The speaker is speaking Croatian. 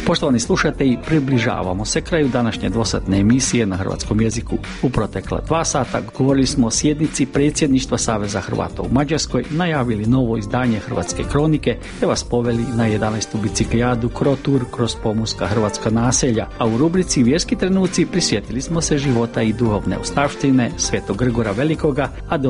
Poštovani slušatelji, približavamo se kraju današnje dvosatne emisije na hrvatskom jeziku. U protekla 2 sata govorili smo o sjednici predsjedništva Saveza Hrvata u Mađarskoj, najavili novo izdanje Hrvatske kronike te vas poveli na 11. biciklijadu Krotur kroz pomorska hrvatska naselja, a u rubrici Vjerski trenuci prisjetili smo se života i duhovne ostavštine Svetog Grgora Velikoga, a